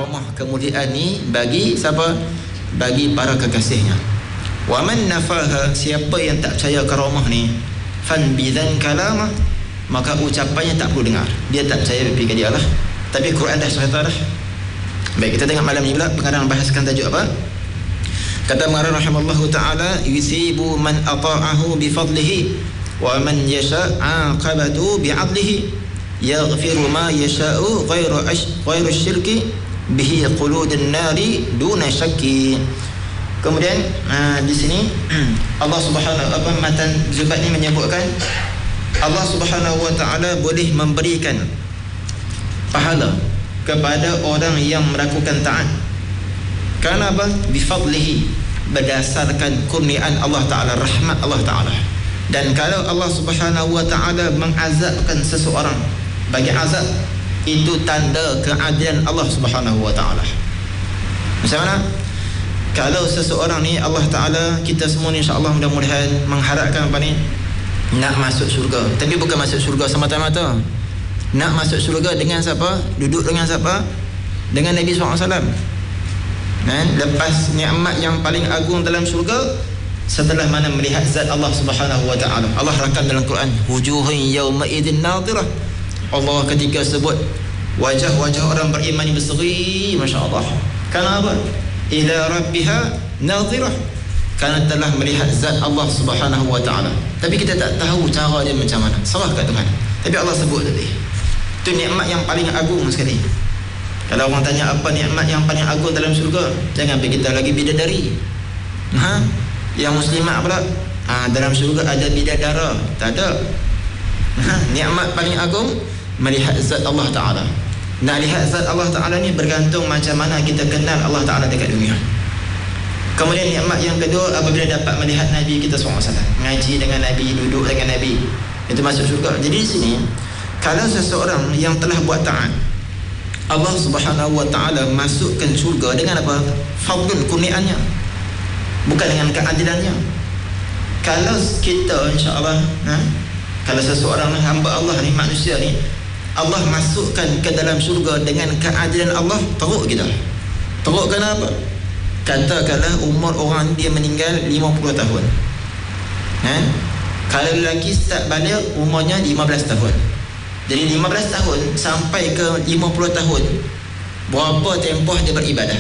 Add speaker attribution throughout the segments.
Speaker 1: karamah kemuliaan ni bagi siapa? Bagi para kekasihnya. Wa man nafaha, siapa yang tak percaya karamah ni, fan bidzan kalamah, maka ucapannya tak perlu dengar. Dia tak percaya fikir dia lah. Tapi Quran dah cerita dah. Baik, kita tengok malam ni pula pengarang bahaskan tajuk apa? Kata pengarang rahimallahu taala, yusibu man ata'ahu bi fadlihi wa man yasha' aqabatu bi 'adlihi yaghfiru ma yasha'u ghairu syirki bihi quludun nari duna syakki. Kemudian di sini Allah Subhanahu apa matan Zubat ni menyebutkan Allah Subhanahu wa taala boleh memberikan pahala kepada orang yang melakukan taat. Kerana apa? Bifadlihi, berdasarkan kurniaan Allah Ta'ala, rahmat Allah Ta'ala. Dan kalau Allah Subhanahu wa taala mengazabkan seseorang bagi azab, itu tanda keadilan Allah Subhanahu wa taala. Macam mana? Kalau seseorang ni Allah Ta'ala, kita semua ni insya-Allah mudah-mudahan mengharapkan apa ni? Nak masuk syurga. Tapi bukan masuk syurga semata-mata. Nak masuk syurga dengan siapa? Duduk dengan siapa? Dengan Nabi SAW. Lepas nikmat yang paling agung dalam syurga, setelah mana melihat zat Allah Subhanahu wa taala. Allah rakam dalam Quran, wujuhun yawma idzin nadhirah. Allah ketika sebut wajah-wajah orang beriman ini berseri, masya-Allah. Kenapa? Ila rabbiha nadhirah. Kerana telah melihat zat Allah Subhanahu wa taala. Tapi kita tak tahu cara dia macam mana. Serah kat Tuhan. Tapi Allah sebut tadi. Itu nikmat yang paling agung sekali. Kalau orang tanya apa nikmat yang paling agung dalam syurga, jangan pergi kita lagi bidadari. Yang muslimat pula, dalam syurga ada bidadara. Tak ada. Nikmat paling agung melihat zat Allah Ta'ala. Nak lihat zat Allah Ta'ala ni bergantung macam mana kita kenal Allah Ta'ala dekat dunia. Kemudian nikmat yang kedua, apabila dapat melihat Nabi kita SAW, ngaji dengan Nabi, duduk dengan Nabi, itu masuk syurga. Jadi di sini, kalau seseorang yang telah buat taat, Allah Subhanahu wa taala masukkan syurga dengan apa? Fadlun, kurniannya, bukan dengan keadilannya. Kalau kita insya-Allah, kalau seseorang hamba Allah ni, manusia ni, Allah masukkan ke dalam syurga dengan keadilan Allah, teruk kita. Teruk kenapa? Katakanlah umur orang dia meninggal 50 tahun. Kalau lelaki start balik umurnya 15 tahun. Jadi 15 tahun sampai ke 50 tahun, berapa tempoh dia beribadah?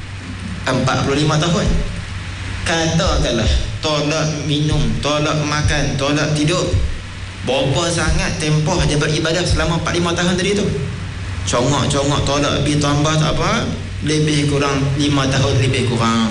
Speaker 1: 45 tahun. Katakanlah tolak minum, tolak makan, tolak tidur, berapa sangat tempoh dia beribadah selama 45 tahun tadi tu? Congok-congok tolak lebih tambah tak apa, lebih kurang 5 tahun lebih kurang.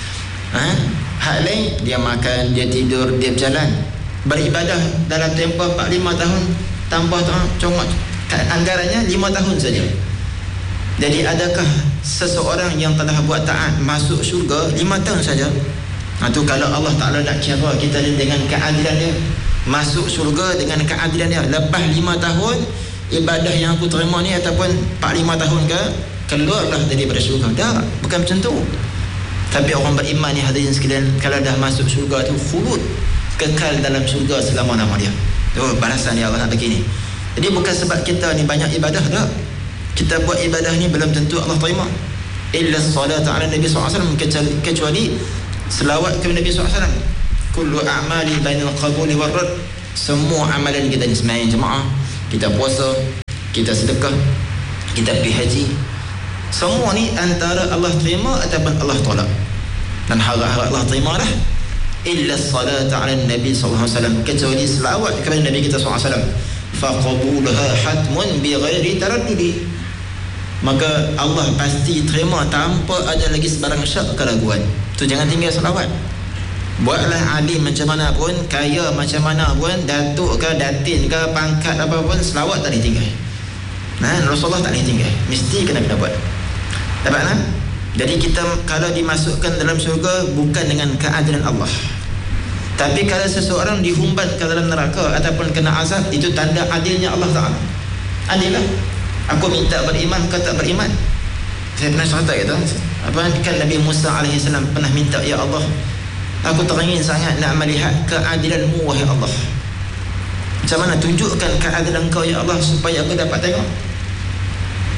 Speaker 1: Hak lain dia makan, dia tidur, dia berjalan. Beribadah dalam tempoh 45 tahun tambah congok, anggarannya 5 tahun saja. Jadi adakah seseorang yang telah buat taat masuk syurga 5 tahun saja? Itu kalau Allah Ta'ala nak kira kita dengan keadilan dia, masuk syurga dengan keadilan dia. Lepas 5 tahun ibadah yang aku terima ni, ataupun 45 tahun ke, keluarlah daripada syurga. Tak, bukan macam tu. Tapi orang beriman ni hadirin sekalian, kalau dah masuk syurga tu khulud, kekal dalam syurga selama-lama dia. Balasan yang Allah nak bagi ni. Jadi bukan sebab kita ni banyak ibadah, tak. Kita buat ibadah ni belum tentu Allah terima. Illa salatu ala Nabi SAW, kecuali selawat kepada Nabi SAW. Kullu a'mali bainal qabuli wal rad. Semua amalan kita ni, sembahyang jemaah, kita puasa, kita sedekah, kita pergi haji, semua ni antara Allah terima ataupun Allah tolak. Dan harap-harap Allah terima dah. Illa salatu ala Nabi SAW, kecuali selawat kepada Nabi kita SAW. Faqabulaha hatmun bi ghairi taraddudi, maka Allah pasti terima tanpa ada lagi sebarang syak keraguan. Tu jangan tinggal selawat. Buatlah alim macam mana pun, kaya macam mana pun, datuk ke, datin ke, pangkat apa pun, selawat tak boleh tinggal. Rasulullah tak boleh tinggal, mesti kena buat. Dapat tak? Jadi kita kalau dimasukkan dalam syurga bukan dengan keadilan Allah. Tapi kalau seseorang dihumban ke dalam neraka ataupun kena azab, itu tanda adilnya Allah Ta'ala. Adil lah. Aku minta beriman, kau tak beriman. Saya pernah cerita kata, kan Nabi Musa AS pernah minta, ya Allah, aku teringin sangat nak melihat keadilanmu wahai Allah. Macam mana tunjukkan keadilan kau ya Allah supaya aku dapat tengok.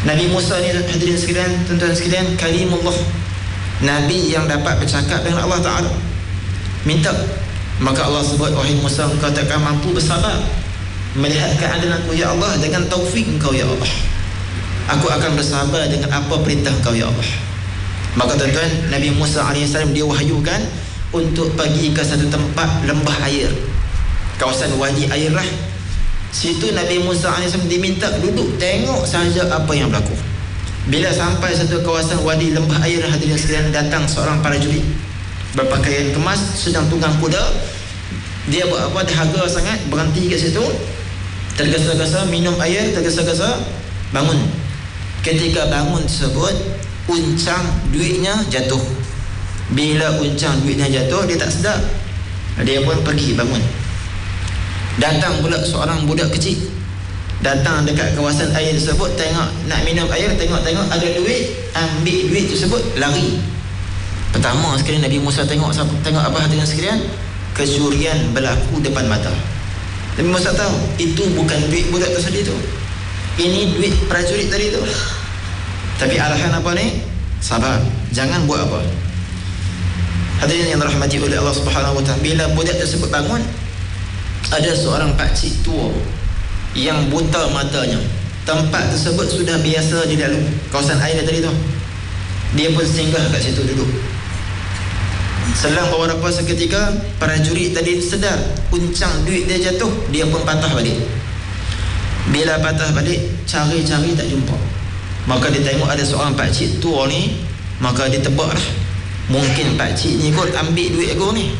Speaker 1: Nabi Musa ni hadirin sekalian, tuan-tuan sekalian, kalimullah, Nabi yang dapat bercakap dengan Allah Ta'ala. Minta, maka Allah sebut, wahai Musa, engkau takkan mampu bersabar melihat keadilanku ya Allah, dengan taufik engkau ya Allah. Aku akan bersabar dengan apa perintah engkau ya Allah. Maka tuan-tuan, Nabi Musa AS dia wahyukan untuk pergi ke satu tempat lembah air, kawasan wadi air lah. Situ Nabi Musa AS diminta duduk tengok sahaja apa yang berlaku. Bila sampai satu kawasan wadi lembah air, hadirin sekalian, datang seorang prajurit berpakaian kemas, sedang tunggang kuda. Dia buat apa? Dahaga sangat, berhenti kat situ, tergesa-gesa minum air, tergesa-gesa bangun. Ketika bangun tersebut, uncang duitnya jatuh. Bila uncang duitnya jatuh, dia tak sedar. Dia pun pergi bangun. Datang pula seorang budak kecil, datang dekat kawasan air tersebut, tengok nak minum air, tengok-tengok ada duit, ambil duit tersebut, lari. Pertama sekali Nabi Musa tengok apa hadirin sekalian? Kecurian berlaku depan mata. Nabi Musa tahu itu bukan duit budak tadi tu, ini duit prajurit tadi tu. Tapi arahan apa ni? Sabar, jangan buat apa. Hadirin yang dirahmati oleh Allah Subhanahu wa taala, bila budak tersebut bangun, ada seorang pakcik tua yang buta matanya. Tempat tersebut sudah biasa di dalam kawasan air tadi tu. Dia pun singgah kat situ duduk. Selang beberapa seketika, prajurit tadi sedar uncang duit dia jatuh, dia pun patah balik. Bila patah balik, cari-cari tak jumpa. Maka dia tengok ada seorang pakcik tua ni, maka dia tebak lah, mungkin pakcik ni kot ambil duit aku ni.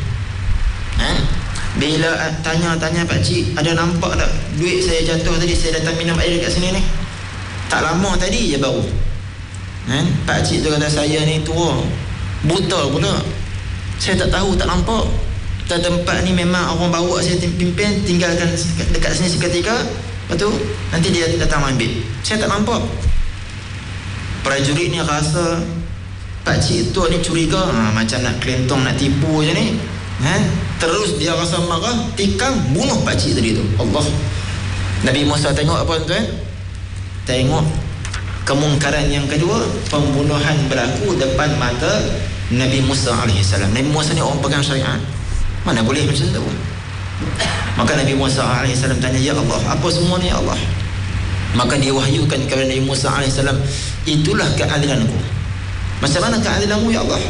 Speaker 1: Bila tanya-tanya pakcik, ada nampak tak duit saya jatuh tadi, saya datang minum air dekat sini ni, tak lama tadi je baru. Pakcik tu kata, saya ni tua, buta pula, saya tak tahu, tak nampak. Dan tempat ni memang orang bawa saya pimpin, tinggalkan dekat sini seketika, lepas tu nanti dia datang ambil, saya tak nampak. Prajurit ni rasa pakcik tu ni curiga, macam nak kelentong, nak tipu je ni. Terus dia rasa marah, tikam bunuh pakcik tadi tu. Allah. Nabi Musa tengok apa tuan? Tengok kemungkaran yang kedua, pembunuhan berlaku depan mata Nabi Musa AS. Nabi Musa ni orang pegang syariat, mana boleh macam tu. Maka Nabi Musa AS tanya, ya Allah, apa semua ni ya Allah? Maka dia wahyukan kepada Nabi Musa AS, itulah keadilanku. Macam mana keadilanmu ya Allah?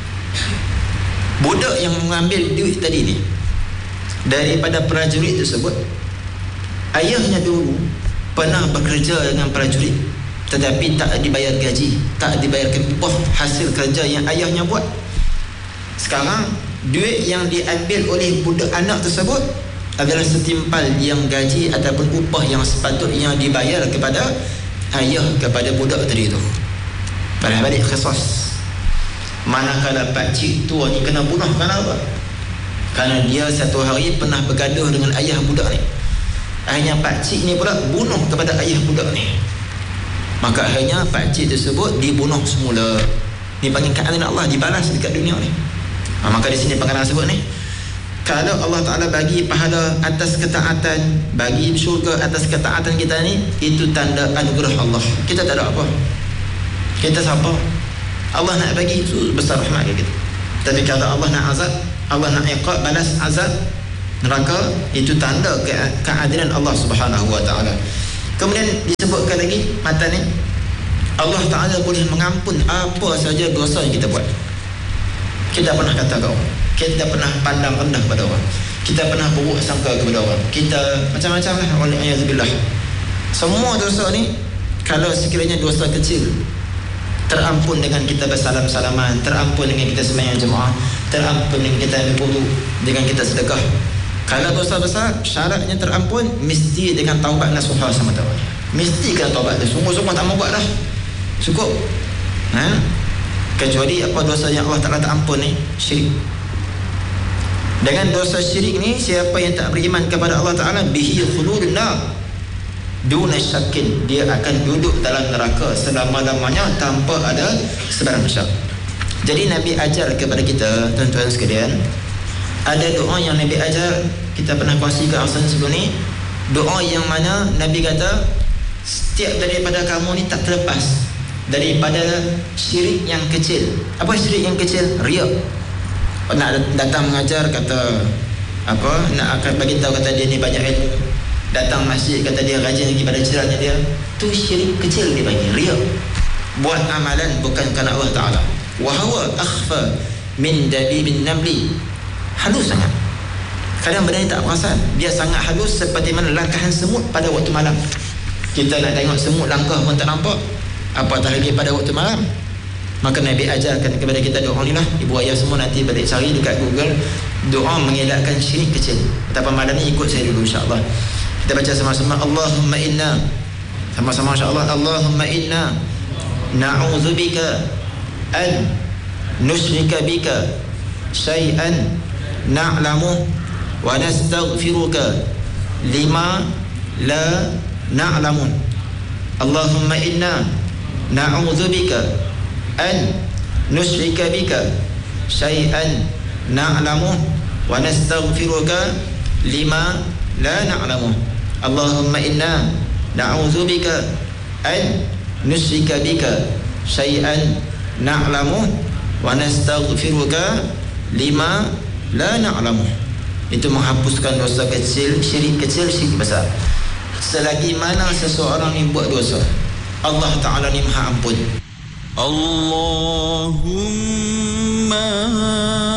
Speaker 1: Budak yang mengambil duit tadi ni, daripada prajurit tersebut, ayahnya dulu pernah bekerja dengan prajurit, tetapi tak dibayar gaji, tak dibayarkan upah hasil kerja yang ayahnya buat. Sekarang duit yang diambil oleh budak anak tersebut adalah setimpal yang gaji ataupun upah yang sepatutnya dibayar kepada ayah kepada budak tadi itu. Pada balik qisas, manakala pakcik tua ni kena bunuh kerana apa? Kerana dia satu hari pernah bergaduh dengan ayah budak ni. Akhirnya pakcik ni pula bunuh kepada ayah budak ni. Maka akhirnya pakcik tersebut dibunuh semula. Ni panggil keadilan Allah, dibalas dekat dunia ni. Maka di sini pengarang sebut ni, kalau Allah Ta'ala bagi pahala atas ketaatan, bagi syurga atas ketaatan kita ni, itu tanda anugerah Allah. Kita tak ada apa, kita siapa? Allah nak bagi, itu besar rahmat kita. Tapi kalau Allah nak azab, Allah nak iqab, balas azab neraka, itu tanda keadilan Allah Subhanahu wa Ta'ala. Kemudian disebutkan lagi mata ni, Allah Ta'ala boleh mengampun apa saja dosa yang kita buat. Kita pernah kata kau, kita pernah pandang rendah pada orang, kita pernah buruk sangka kepada orang, kita macam-macam lah, wa'alaikumsalam. Semua dosa ni, kalau sekiranya dosa kecil, terampun dengan kita bersalam-salaman, terampun dengan kita sembahyang jemaah, terampun dengan kita ambil wudu, dengan kita sedekah. Kalau dosa besar, syaratnya terampun mesti dengan taubat nasuha sama-sama. Mesti kena taubat tu, sungguh-sungguh tak mau buat dah, cukup. Kecuali apa dosa yang Allah Ta'ala tak ampun ni, syirik. Dengan dosa syirik ni, siapa yang tak beriman kepada Allah Ta'ala, bihi khuludun nar duna syakin, dia akan duduk dalam neraka selama-lamanya tanpa ada sebarang syak. Jadi Nabi ajar kepada kita, tuan-tuan sekalian, ada doa yang Nabi ajar, kita pernah kongsi ke asal sebelum ni. Doa yang mana Nabi kata, setiap daripada kamu ni tak terlepas daripada syirik yang kecil. Apa syirik yang kecil? Riya. Nak datang mengajar, kata apa, nak akan bagi tahu kata dia ni banyak ilmu, datang masjid kata dia rajin lagi pada ceramah dia, tu syirik kecil dia bagi, riya. Buat amalan bukan kerana Allah Ta'ala. Wa huwa akhfa min dabibin namli. Halus sangat. Kadang benda ni tak perasan, dia sangat halus seperti mana langkahan semut pada waktu malam. Kita nak tengok semut langkah pun tak nampak, apatah lagi pada waktu malam. Maka Nabi ajarkan kepada kita doa ni lah. Ibu ayah semua nanti balik cari dekat Google doa mengelakkan syirik kecil. Betapa malam ni ikut saya dulu insya-Allah. Kita baca sama-sama, Allahumma inna, sama-sama insya-Allah, Allahumma inna na'udzubika an nusyrika bika syai'an na'lamu wa nastaghfiruka lima la na'lamun. Allahumma inna na'udzubika an nusyrika bika syai'an na'lamu wa nastaghfiruka lima la na'lamu. Allahumma inna na'udzubika an nusyrika bika syai'an na'lamu wa nastaghfiruka lima la na'lamu. Itu menghapuskan dosa kecil, syirik kecil, syirik besar. Selagi mana seseorang ni buat dosa, Allah Ta'ala ni Maha Ampun.
Speaker 2: Allahumma